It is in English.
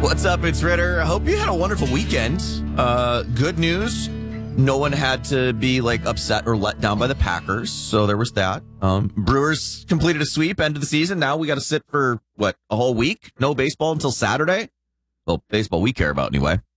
What's up? It's Ritter. I hope you had a wonderful weekend. Good news. No one had to be upset or let down by the Packers. So there was that. Brewers completed a sweep, end of the season. Now we got to sit for a whole week? No baseball until Saturday? Well, baseball we care about anyway.